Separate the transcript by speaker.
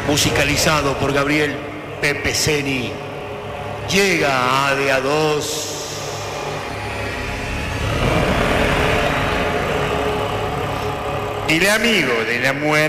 Speaker 1: musicalizado por Gabriel Pepe Ceni, llega a de a 2. El amigo de la muerte.